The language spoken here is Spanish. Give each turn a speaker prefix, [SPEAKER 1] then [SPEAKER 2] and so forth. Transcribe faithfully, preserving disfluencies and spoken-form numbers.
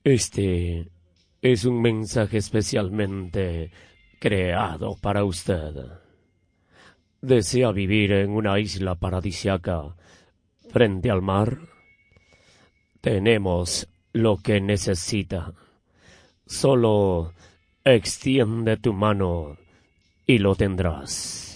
[SPEAKER 1] Este es un mensaje especialmente creado para usted. ¿Desea vivir en una isla paradisiaca frente al mar? Tenemos lo que necesita. Solo extiende tu mano y lo tendrás.